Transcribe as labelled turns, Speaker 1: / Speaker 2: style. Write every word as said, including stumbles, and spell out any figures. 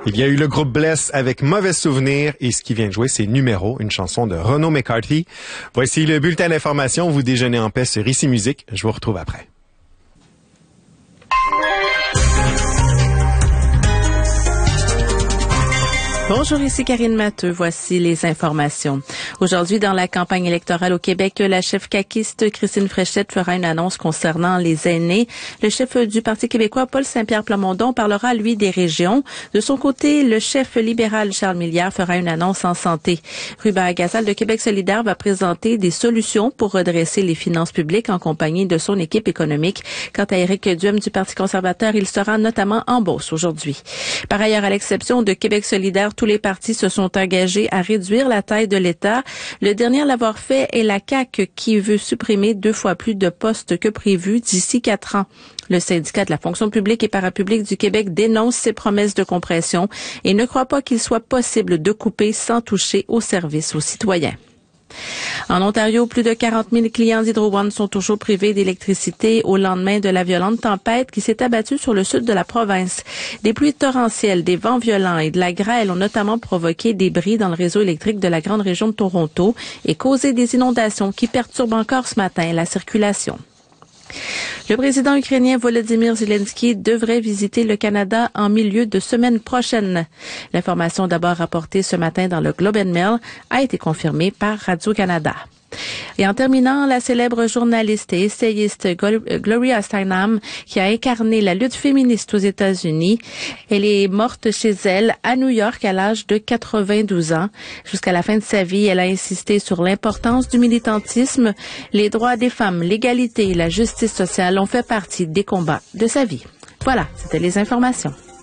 Speaker 1: Il y a eu le groupe Bless avec Mauvais Souvenir et ce qui vient de jouer, c'est Numéro, une chanson de Renaud McCarthy. Voici le bulletin d'information. Vous déjeunez en paix sur Ici Musique. Je vous retrouve après.
Speaker 2: Bonjour, ici Karine Matteux. Voici les informations. Aujourd'hui, dans la campagne électorale au Québec, la chef caquiste Christine Fréchette fera une annonce concernant les aînés. Le chef du Parti québécois, Paul Saint-Pierre Plamondon, parlera, lui, des régions. De son côté, le chef libéral Charles Millière fera une annonce en santé. Ruben Gazal de Québec solidaire va présenter des solutions pour redresser les finances publiques en compagnie de son équipe économique. Quant à Éric Duhem du Parti conservateur, il sera notamment en Beauce aujourd'hui. Par ailleurs, à l'exception de Québec solidaire, tous les partis se sont engagés à réduire la taille de l'État. Le dernier à l'avoir fait est la C A Q qui veut supprimer deux fois plus de postes que prévu d'ici quatre ans. Le syndicat de la fonction publique et parapublique du Québec dénonce ces promesses de compression et ne croit pas qu'il soit possible de couper sans toucher aux services aux citoyens. En Ontario, plus de quarante mille clients d'Hydro One sont toujours privés d'électricité au lendemain de la violente tempête qui s'est abattue sur le sud de la province. Des pluies torrentielles, des vents violents et de la grêle ont notamment provoqué des bris dans le réseau électrique de la grande région de Toronto et causé des inondations qui perturbent encore ce matin la circulation. Le président ukrainien Volodymyr Zelensky devrait visiter le Canada en milieu de semaine prochaine. L'information d'abord rapportée ce matin dans le Globe and Mail a été confirmée par Radio-Canada. Et en terminant, la célèbre journaliste et essayiste Gloria Steinem, qui a incarné la lutte féministe aux États-Unis, elle est morte chez elle à New York à l'âge de quatre-vingt-douze ans. Jusqu'à la fin de sa vie, elle a insisté sur l'importance du militantisme. Les droits des femmes, l'égalité et la justice sociale ont fait partie des combats de sa vie. Voilà, c'était les informations.